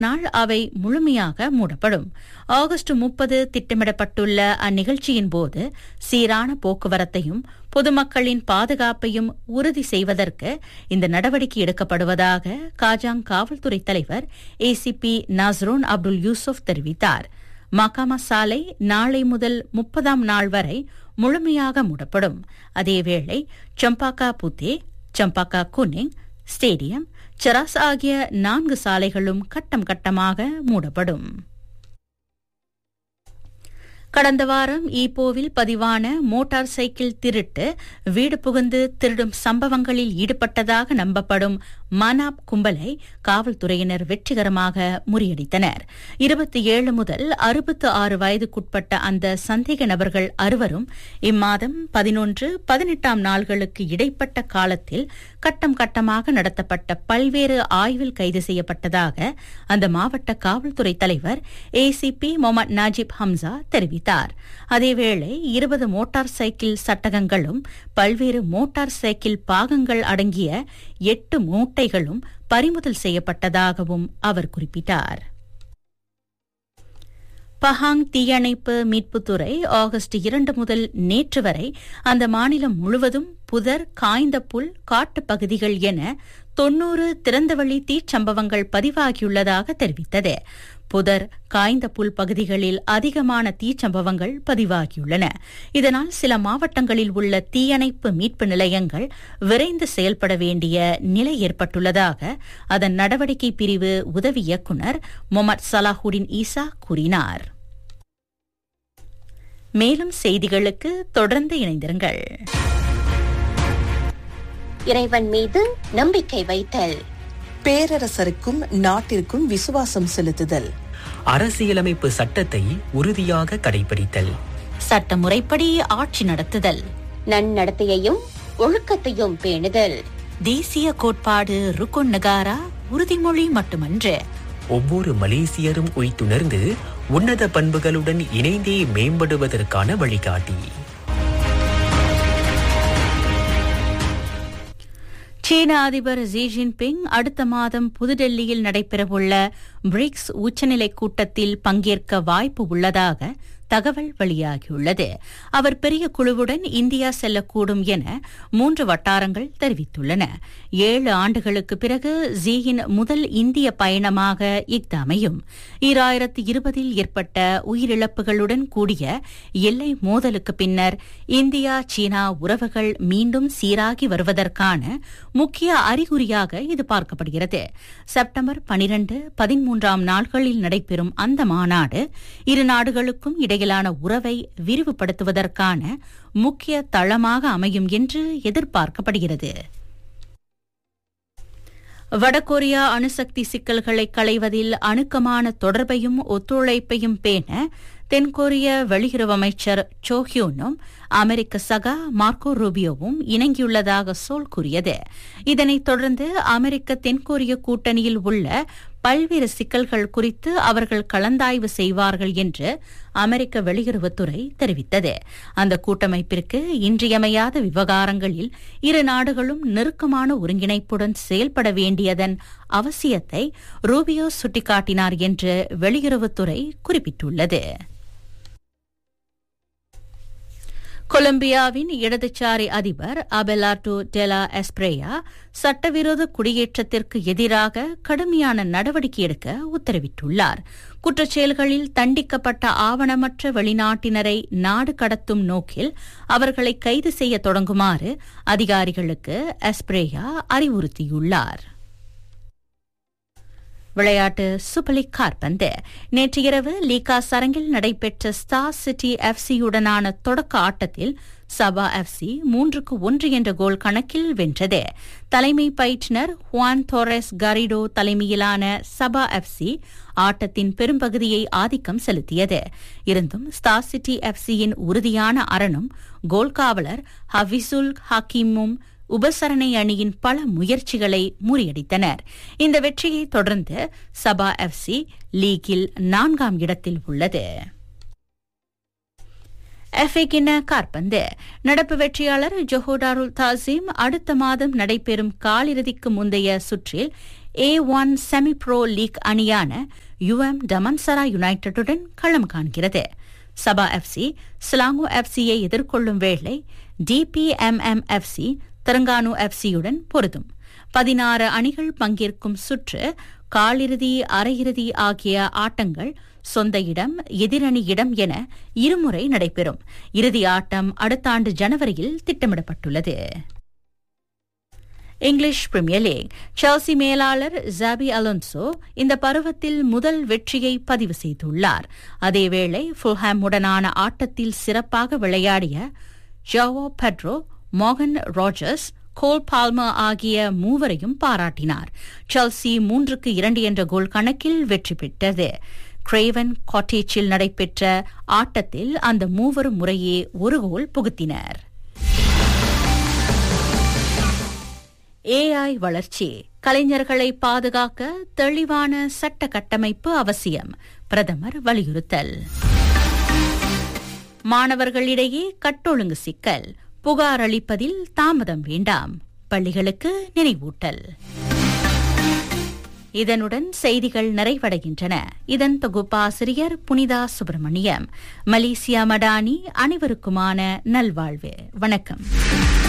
நாள் அவை முழுமையாக மூடப்படும். ஆகஸ்ட் 30 திட்டமிடப்பட்டுள்ள அந்நிகழ்ச்சியின் போது சீரான போக்குவரத்தையும் பொதுமக்களின் பாதுகாப்பையும் உறுதி செய்வதற்கு இந்த நடவடிக்கை எடுக்கப்படுவதாக காஜாங் காவல்துறை தலைவர் ஏசிபி நஸ்ரோன் அப்துல் யூசுப் தெரிவித்தார். மகாமா சாலை நாளை முதல் 30ஆம் நாள் வரை முழுமையாக மூடப்படும். அதேவேளை சம்பாக்கா புத்தே, சம்பாக்கா குனிங், ஸ்டேடியம், சராஸ் ஆகிய 4 சாலைகளும் கட்டம் கட்டமாக மூடப்படும். கடந்த வாரம் ஈப்போவில் பதிவான மோட்டார் சைக்கிள் திருட்டு, வீடு புகுந்து திருடும் சம்பவங்களில் ஈடுபட்டதாக நம்பப்படும் மனாப் கும்பலை காவல்துறையினர் வெற்றிகரமாக முறியடித்தனர். 27 முதல் 66 வயதுக்குட்பட்ட அந்த சந்தேக நபர்கள் 6வரும் இம்மாதம் 11, 18ஆம் நாள்களுக்கு இடைப்பட்ட காலத்தில் கட்டம் கட்டமாக நடத்தப்பட்ட பல்வேறு ஆய்வில் கைது செய்யப்பட்டதாக அந்த மாவட்ட காவல்துறை தலைவர் ஏசிபி முகமது நாஜிப் ஹம்சா தெரிவித்தார். அதேவேளை 20 மோட்டார் சைக்கிள் சட்டகங்களும் பல்வேறு மோட்டார் சைக்கிள் பாகங்கள் அடங்கிய 8 மூட்டைகளும் பறிமுதல் செய்யப்பட்டதாகவும் அவர் குறிப்பிட்டார். பஹாங் தீயணைப்பு மீட்புத்துறை ஆகஸ்ட் 2 முதல் நேற்று வரை அந்த மாநிலம் முழுவதும் புதர், காய்ந்த புல், காட்டுப் பகுதிகள் என 90 திறந்தவெளி தீச்சம்பவங்கள் பதிவாகியுள்ளதாக தெரிவித்தது. புதர், காய்ந்த புல் பகுதிகளில் அதிகமான தீச்சம்பவங்கள் பதிவாகியுள்ளன. இதனால் சில மாவட்டங்களில் உள்ள தீயணைப்பு மீட்பு நிலையங்கள் விரைந்து செயல்பட வேண்டிய நிலை ஏற்பட்டுள்ளதாக அதன் நடவடிக்கை பிரிவு உதவி இயக்குநர் முகமது சலாஹுடின் ஈசா கூறினார். மேலும் செய்திகளுக்கு தொடர்ந்து இணைந்திருங்கள். இறைவன் மீது நம்பிக்கை வைத்தல், பேரரசருக்கும் நாட்டிற்கும் விசுவாசம் செலுத்துதல், அரசியலமைப்பு சட்டத்தை உறுதியாக கடைபிடித்தல், சட்ட முறைப்படி ஆட்சி நடத்துதல், நன்னடத்தையையும் ஒழுக்கத்தையும் பேணுதல், தேசிய கோட்பாடு ருக்குன் நகாரா உறுதிமொழி மட்டுமன்று, ஒவ்வொரு மலேசியரும் உய்த்துணர்ந்து உன்னத பண்புகளுடன் இணைந்தே மேம்படுவதற்கான வழிகாட்டி. சீன அதிபர் ஜி ஜின்பிங் அடுத்த மாதம் புதுடெல்லியில் நடைபெறவுள்ள பிரிக்ஸ் உச்சநிலை கூட்டத்தில் பங்கேற்க வாய்ப்பு உள்ளதாக தகவல் வெளியாகியுள்ளது. அவர் பெரிய குழுவுடன் இந்தியா செல்லக்கூடும் என 3 வட்டாரங்கள் தெரிவித்துள்ளன. 7 ஆண்டுகளுக்கு பிறகு ஜீயின் முதல் இந்திய பயணமாக இஃது அமையும். 2020இல் ஏற்பட்ட உயிரிழப்புகளுடன் கூடிய எல்லை மோதலுக்கு பின்னர் இந்தியா சீனா உறவுகள் மீண்டும் சீராகி வருவதற்கான முக்கிய அறிகுறியாக இது பார்க்கப்படுகிறது. செப்டம்பர் 12, 13ஆம் நாள்களில் நடைபெறும் அந்த மாநாடு இரு நாடுகளுக்கும் இடையிலான உறவை விரிவுபடுத்துவதற்கான முக்கிய தளமாக அமையும் என்று எதிர்பார்க்கப்படுகிறது. வடகொரியா அணுசக்தி சிக்கல்களை களைவதில் அணுக்கமான தொடர்பையும் ஒத்துழைப்பையும் பேண தென்கொரிய வெளியுறவு அமைச்சர் சோ ஹியூனும் அமெரிக்க சகா மார்க்கோ ரூபியோவும் இணங்கியுள்ளதாக சோல் கூறியது. இதனைத் தொடர்ந்து அமெரிக்க தென்கொரிய கூட்டணியில் உள்ள பல்வேறு சிக்கல்கள் குறித்து அவர்கள் கலந்தாய்வு செய்வார்கள் என்று அமெரிக்க வெளியுறவுத்துறை தெரிவித்தது. அந்த கூட்டமைப்பிற்கு இன்றியமையாத விவகாரங்களில் இரு நாடுகளும் நெருக்கமான ஒருங்கிணைப்புடன் செயல்பட வேண்டியதன் அவசியத்தை ரூபியோ சுட்டிக்காட்டினார் என்று வெளியுறவுத்துறை குறிப்பிட்டுள்ளது. கொலம்பியாவின் இடதுசாரி அதிபர் அபெலார்டோ டெலா எஸ்பிரேயா சட்டவிரோத குடியேற்றத்திற்கு எதிராக கடுமையான நடவடிக்கை எடுக்க உத்தரவிட்டுள்ளார். குற்றச்செயல்களில் தண்டிக்கப்பட்ட ஆவணமற்ற வெளிநாட்டினரை நாடு கடத்தும் நோக்கில் அவர்களை கைது செய்ய தொடங்குமாறு அதிகாரிகளுக்கு எஸ்பிரேயா அறிவுறுத்தியுள்ளார். விளையாட்டு சூப்பர் லீக் கால்பந்து. நேற்று இரவு லீகாஸ் அரங்கில் நடைபெற்ற ஸ்டார் சிட்டி எஃப்சியுடனான தொடக்க ஆட்டத்தில் சபா எஃப்சி 3-1 என்ற கோல் கணக்கில் வென்றது. தலைமை பயிற்றுநர் ஹுவான் தோரஸ் கரிடோ தலைமையிலான சபா எஃப்சி ஆட்டத்தின் பெரும்பகுதியை ஆதிக்கம் செலுத்தியது. இருந்தும் ஸ்டார் சிட்டி எஃப்சியின் உறுதியான அரணும் கோல் காவலர் ஹவிசுல் ஹக்கீமும் உபசரணை அணியின் பல முயற்சிகளை முறியடித்தனர். இந்த வெற்றியை தொடர்ந்து சபா எஃப்சி லீகில் 4ஆம் இடத்தில் உள்ளது. FA கிண்ண காற்பந்து நடப்பு வெற்றியாளர் ஜொஹோடாருல் தாசிம் அடுத்த மாதம் நடைபெறும் காலிறுதிக்கு முந்தைய சுற்றில் A1 செமி ப்ரோ லீக் அணியான UM டமன்சரா யுனைடெட்டுடன் களம் காண்கிறது. சபா FC ஸ்லாங்கோ FCயை எதிர்கொள்ளும் வேளை DPMM FC தெலங்கானு FCயுடன் பொருதும். 16 அணிகள் பங்கேற்கும் சுற்று காலிறுதி, அரையிறுதி ஆகிய ஆட்டங்கள் சொந்த இடம், எதிரணி இடம் என இருமுறை நடைபெறும். இறுதி ஆட்டம் அடுத்த ஆண்டு ஜனவரியில் திட்டமிடப்பட்டுள்ளது. இங்கிலீஷ் பிரீமியர் லீக் செல்சி மேலாளர் ஜாபி அலோன்சோ இந்த பருவத்தில் முதல் வெற்றியை பதிவு செய்துள்ளார். அதேவேளை ஃபுல்ஹாம் உடனான ஆட்டத்தில் சிறப்பாக விளையாடிய ஜாவோ பெட்ரோ, மோகன் ரோஜர்ஸ், கோல் பால்மர் ஆகிய மூவரையும் பாராட்டினார். செல்சி 3-2 என்ற கோல் கணக்கில் வெற்றி பெற்றது. கிரேவன் காட்டேஜில் நடைபெற்ற ஆட்டத்தில் அந்த மூவரும் முறையே ஒரு கோல் புகுத்தினர். AI வளர்ச்சி கலைஞர்களை பாதுகாக்க தெளிவான சட்ட கட்டமைப்பு அவசியம், பிரதமர் வலியுறுத்தல். மாணவர்களிடையே கட்டொழுங்கு சிக்கல், புகார் அளிப்பதில் தாமதம் வேண்டாம், பள்ளிகளுக்கு நினைவூட்டல். இதனுடன் செய்திகள் நிறைவடைகின்றன. இதன் தொகுப்பாசிரியர் புனிதா சுப்பிரமணியம். மலேசியா மடானி. அனைவருக்குமான நல்வாழ்வு. வணக்கம்.